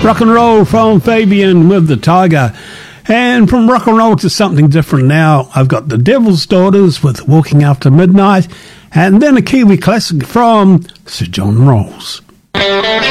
Rock and roll from Fabian with the Tiger. And from rock and roll to something different now, I've got the Devil's Daughters with Walking After Midnight, and then a Kiwi classic from Sir John Rolls.